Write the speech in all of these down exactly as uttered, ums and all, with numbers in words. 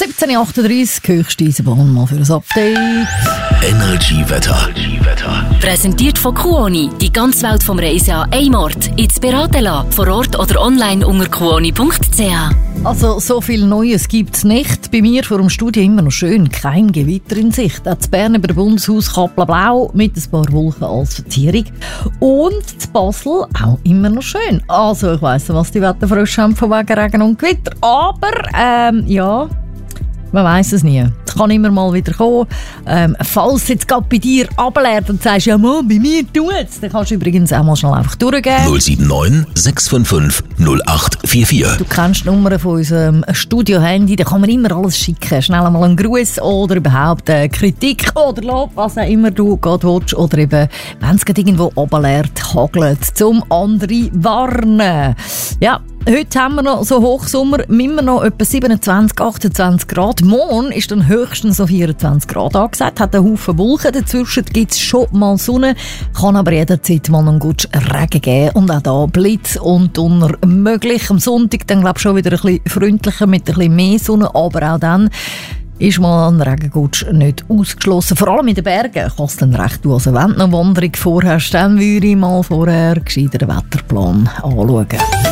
siebzehn Uhr achtunddreißig, höchste Eisenbahn mal für ein Update. Energy Wetter. Präsentiert von Kuoni. Die ganze Welt vom Reisen an einem Ort. Ins Beraten lassen, vor Ort oder online unter kuoni punkt c h. Also, so viel Neues gibt es nicht. Bei mir vor dem Studio immer noch schön. Kein Gewitter in Sicht. Auch in Bern über dem Bundeshaus Kappla-Blau mit ein paar Wolken als Verzierung. Und in Basel auch immer noch schön. Also, ich weiss, was die Wetterfrösche haben von wegen Regen und Gewitter. Aber, ähm, ja... Man weiss es nie. Es kann immer mal wieder kommen. Ähm, falls es jetzt gerade bei dir ableert und du sagst, ja Mann, bei mir tut's, dann kannst du übrigens auch mal schnell einfach durchgehen. null sieben neun sechs fünf fünf null acht vier vier. Du kennst die Nummer von unserem Studio-Handy, da kann man immer alles schicken. Schnell mal einen Gruß oder überhaupt eine Kritik oder Lob, was auch immer du gerade willst. Oder eben, wenn es gerade irgendwo ableert, hagelt, zum anderen warnen. Ja. Heute haben wir noch so Hochsommer, immer noch etwa siebenundzwanzig, achtundzwanzig Grad. Morgen ist dann höchstens so vierundzwanzig Grad angesagt, hat einen Haufen Wolken. Dazwischen gibt es schon mal Sonne, kann aber jederzeit mal einen guten Regen geben. Und auch da Blitz und Donner möglich. Am Sonntag dann glaube ich schon wieder ein bisschen freundlicher mit ein bisschen mehr Sonne, aber auch dann ist mal ein Regengutsch nicht ausgeschlossen. Vor allem in den Bergen kann es dann recht tun. Also wenn du eine Wanderung vorhast, dann würde ich mal vorher gescheiter den Wetterplan anschauen.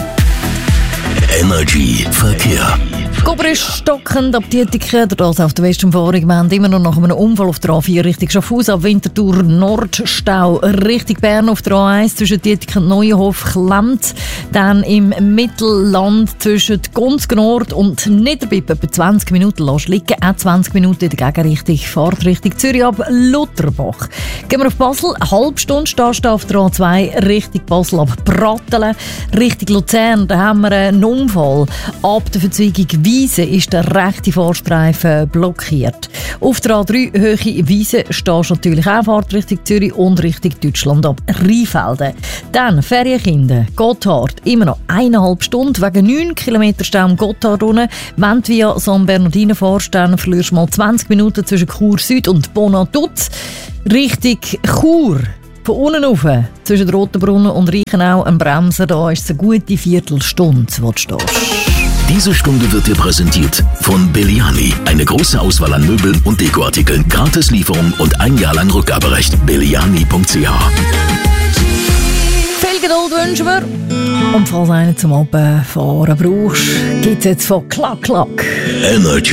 Energy Verkehr. Gober ist stockend ab Dietiken, das auf der Westumfahrung. Wir haben immer noch nach einem Unfall auf der A vier Richtung Schaffhausen, ab Winterthur Nordstau Richtung Bern auf der A eins zwischen Dietiken und Neuenhof klemmt. Dann im Mittelland zwischen Gonzgen Nord und Niederbipp etwa zwanzig Minuten lässt liegen. Auch zwanzig Minuten in der Gegenrichtung, Fahrt Richtung Zürich ab Lutherbach. Gehen wir auf Basel, eine halbe Stunde stehst du auf der A zwei Richtung Basel ab Brattelen. Richtung Luzern, da haben wir einen Unfall. Ab der Verzweigung Wiese ist der rechte Fahrstreifen blockiert. Auf der A drei Höhe Wiese stehst du natürlich auch Fahrt Richtung Zürich und Richtung Deutschland ab Rheinfelden. Dann Ferienkinder, Gotthard, immer noch eineinhalb Stunden wegen neun Kilometer Stau am Gotthard runter. Wenn du via San Bernardino fährst, dann verlierst du mal zwanzig Minuten zwischen Chur Süd und Bonatuz. Richtung Chur. Von unten rauf, zwischen Rotenbrunnen und Reichenau, ein Bremser, da ist es eine gute Viertelstunde, wo du stehst. Diese Stunde wird dir präsentiert von Belliani. Eine große Auswahl an Möbeln und Dekoartikeln, Gratislieferung und ein Jahr lang Rückgaberecht. Belliani punkt c h. Viel Geduld wünschen wir. Und falls du einen zum Abfahren brauchst, gibt es jetzt von Klack Klack. Energy.